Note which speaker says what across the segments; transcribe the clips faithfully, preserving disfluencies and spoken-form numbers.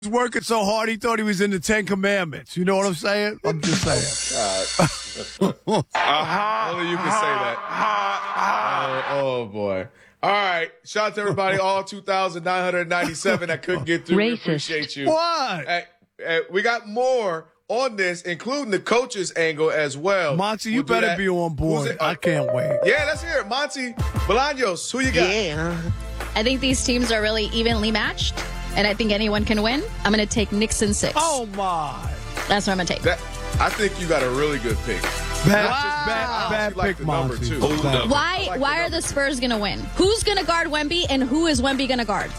Speaker 1: was working so hard he thought he was in the Ten Commandments. You know what I'm saying? I'm just saying.
Speaker 2: uh-huh. Only you can say that. Oh, oh, boy. All right. Shout out to everybody, all two thousand nine hundred ninety-seven that couldn't get through. We appreciate you.
Speaker 1: What?
Speaker 2: Hey, hey, we got more on this, including the coach's angle as well.
Speaker 1: Monty, you
Speaker 2: we'll
Speaker 1: better be on board. I can't wait.
Speaker 2: Yeah, let's hear it. Monty Bolaños, who you got?
Speaker 3: Yeah.
Speaker 4: I think these teams are really evenly matched, and I think anyone can win. I'm going to take Knicks in six.
Speaker 1: Oh, my.
Speaker 4: That's what I'm going to take.
Speaker 2: That, I think you got a really good pick.
Speaker 1: Bad,
Speaker 2: wow.
Speaker 1: bad, bad
Speaker 2: like
Speaker 1: pick, Monty.
Speaker 2: Two.
Speaker 4: Why,
Speaker 2: like
Speaker 4: why are the Spurs going to win? Who's going to guard Wemby, and who is Wemby going to guard?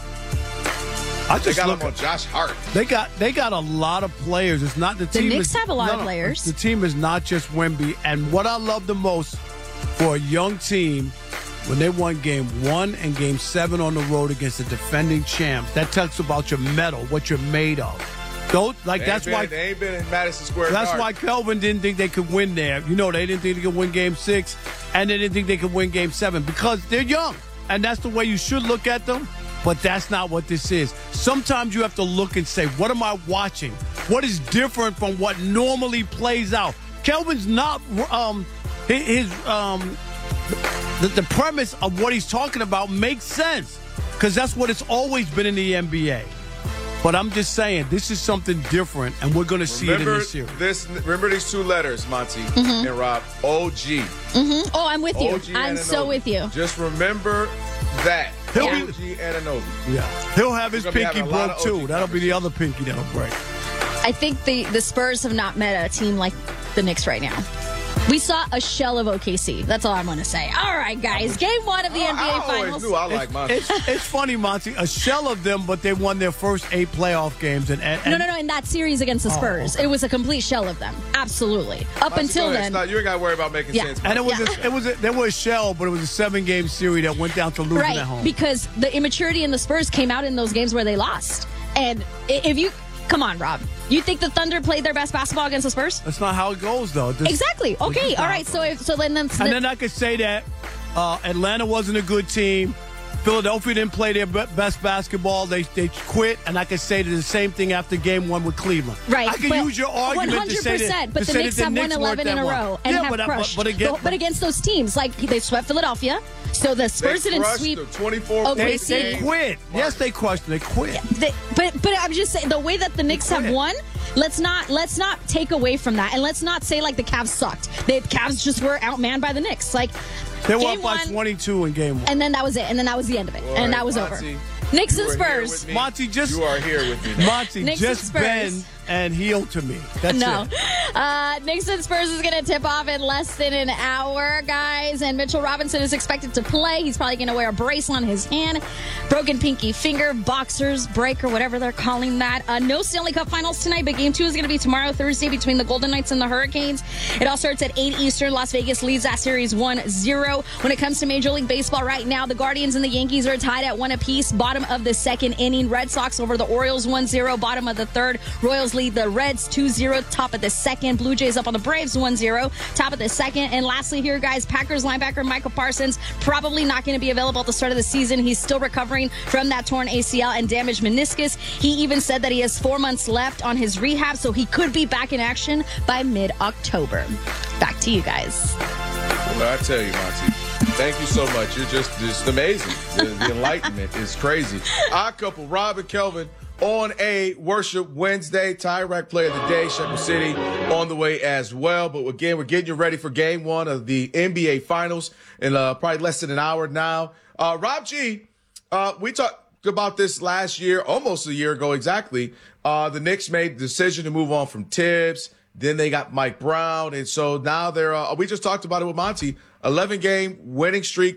Speaker 1: I just
Speaker 2: they got
Speaker 1: look
Speaker 2: him on Josh Hart.
Speaker 1: They got they got a lot of players. It's not the,
Speaker 4: the
Speaker 1: team.
Speaker 4: The Knicks
Speaker 1: is,
Speaker 4: have a lot
Speaker 1: no,
Speaker 4: of
Speaker 1: no,
Speaker 4: players.
Speaker 1: The team is not just Wemby. And what I love the most for a young team, when they won game one and game seven on the road against the defending champs, that talks about your mettle, what you're made of. Don't like
Speaker 2: they
Speaker 1: that's
Speaker 2: been,
Speaker 1: why
Speaker 2: they ain't been in Madison Square
Speaker 1: That's
Speaker 2: Garden.
Speaker 1: why Kelvin didn't think they could win there. You know, they didn't think they could win game six, and they didn't think they could win game seven because they're young, and that's the way you should look at them. But that's not what this is. Sometimes you have to look and say, what am I watching? What is different from what normally plays out? Kelvin's not um, his um, the, the premise of what he's talking about makes sense because that's what it's always been in the N B A. But I'm just saying, this is something different, and we're going to see
Speaker 2: remember
Speaker 1: it in this series.
Speaker 2: This, remember these two letters, Monty
Speaker 4: mm-hmm.
Speaker 2: and Rob. O G.
Speaker 4: Mm-hmm. Oh, I'm with you.
Speaker 2: O G
Speaker 4: I'm
Speaker 2: Anunoby.
Speaker 4: so with you.
Speaker 2: Just remember that.
Speaker 1: He'll
Speaker 2: O
Speaker 1: be,
Speaker 2: G Anunoby.
Speaker 1: Yeah. He'll have his pinky broke, too. That'll be the other pinky that'll break.
Speaker 4: I think the, the Spurs have not met a team like the Knicks right now. We saw a shell of O K C. That's all I'm going to say. All right, guys. Game one of the
Speaker 2: oh,
Speaker 4: N B A
Speaker 2: I
Speaker 4: Finals.
Speaker 2: always knew I like Monty.
Speaker 1: It's, it's, it's funny, Monty. A shell of them, but they won their first eight playoff games. And, and, and
Speaker 4: No, no, no. In that series against the Spurs, oh, okay. It was a complete shell of them. Absolutely. Up
Speaker 2: Monty,
Speaker 4: until then.
Speaker 2: Not, you ain't got to worry about making
Speaker 4: yeah.
Speaker 2: sense.
Speaker 1: And it was,
Speaker 4: yeah.
Speaker 1: a, it was a, there was a shell, but it was a seven-game series that went down to losing
Speaker 4: right,
Speaker 1: at home.
Speaker 4: Because the immaturity in the Spurs came out in those games where they lost. And if you... Come on, Rob. You think the Thunder played their best basketball against the Spurs?
Speaker 1: That's not how it goes, though. This,
Speaker 4: exactly. Okay. All right. So, if, so then, then,
Speaker 1: and then I could say that uh, Atlanta wasn't a good team. Philadelphia didn't play their best basketball. They they quit, and I could say the same thing after game one with Cleveland.
Speaker 4: Right.
Speaker 1: I could use your argument
Speaker 4: one hundred percent,
Speaker 1: to say that.
Speaker 4: But
Speaker 1: to
Speaker 4: the
Speaker 1: say
Speaker 4: Knicks
Speaker 1: that
Speaker 4: have
Speaker 1: the
Speaker 4: won
Speaker 1: Knicks
Speaker 4: eleven in a
Speaker 1: well.
Speaker 4: row and
Speaker 1: yeah,
Speaker 4: have
Speaker 1: but,
Speaker 4: crushed.
Speaker 1: But, but, again,
Speaker 4: but, but against those teams, like they swept Philadelphia, so the Spurs
Speaker 2: they
Speaker 4: didn't
Speaker 2: crushed
Speaker 4: sweep.
Speaker 2: The twenty-four
Speaker 4: O K
Speaker 1: they,
Speaker 4: C.
Speaker 1: they quit. Yes, they crushed. They quit.
Speaker 4: Yeah, they, but but I'm just saying the way that the Knicks have won. Let's not let's not take away from that, and let's not say like the Cavs sucked. The Cavs just were outmanned by the Knicks. Like
Speaker 1: they were up by twenty-two in game one,
Speaker 4: and then that was it, and then that was the end of it,
Speaker 2: Boy,
Speaker 4: and that was
Speaker 2: Monty,
Speaker 4: over. Knicks and Spurs.
Speaker 1: Monty, just
Speaker 2: you are here with me. Now.
Speaker 1: Monty,
Speaker 4: Knicks
Speaker 1: just bend and heel to me. That's
Speaker 4: no.
Speaker 1: it.
Speaker 4: Uh, Knicks and Spurs is going to tip off in less than an hour, guys. And Mitchell Robinson is expected to play. He's probably going to wear a brace on his hand, broken pinky finger, boxer's break, or whatever they're calling that. Uh, no Stanley Cup Finals tonight, but Game Two is going to be tomorrow, Thursday, between the Golden Knights and the Hurricanes. It all starts at eight Eastern. Las Vegas leads that series one zero. When it comes to Major League Baseball right now, the Guardians and the Yankees are tied at one apiece. Bottom of the second inning. Red Sox over the Orioles one zero. Bottom of the third. Royals lead the Reds two zero. Top of the second. Blue Jays up on the Braves one zero. Top of the second. And lastly here, guys, Packers linebacker Michael Parsons probably not going to be available at the start of the season. He's still recovering from that torn A C L and damaged meniscus. He even said that he has four months left on his rehab, so he could be back in action by mid-October. Back to you guys.
Speaker 2: Well, I tell you, Monty, thank you so much. You're just just amazing. The, the enlightenment is crazy. Our couple, Rob and Kelvin, on a Worship Wednesday. Tyrek Player of the Day, Shepherd City on the way as well. But again, we're getting you ready for game one of the N B A Finals in uh, probably less than an hour now. Uh, Rob G, uh, we talked about this last year, almost a year ago exactly. Uh, the Knicks made the decision to move on from Tibbs. Then they got Mike Brown. And so now they're, uh, we just talked about it with Monty, eleven game winning streak.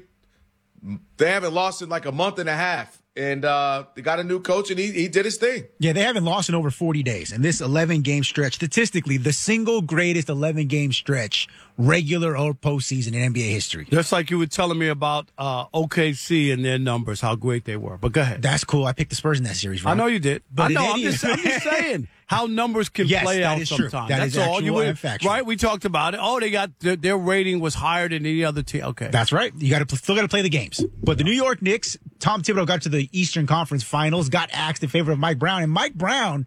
Speaker 2: They haven't lost in like a month and a half. And uh, they got a new coach, and he, he did his thing.
Speaker 3: Yeah, they haven't lost in over forty days. And this eleven-game stretch, statistically, the single greatest eleven-game stretch, regular or postseason in N B A history.
Speaker 1: Just like you were telling me about uh, O K C and their numbers, how great they were. But go ahead.
Speaker 3: That's cool. I picked the Spurs in that series, right?
Speaker 1: I know you did.
Speaker 3: But
Speaker 1: I know.
Speaker 3: it
Speaker 1: I'm just, I'm just saying how numbers can
Speaker 3: yes,
Speaker 1: play
Speaker 3: that
Speaker 1: out
Speaker 3: is true.
Speaker 1: sometimes.
Speaker 3: That
Speaker 1: That's
Speaker 3: is
Speaker 1: all.
Speaker 3: actual
Speaker 1: You were,
Speaker 3: and factual.
Speaker 1: right? We talked about it. Oh, they got their, their rating was higher than any other team. Okay.
Speaker 3: That's right. You got to still got to play the games. But the New York Knicks Tom Thibodeau got to the Eastern Conference Finals, got axed in favor of Mike Brown, and Mike Brown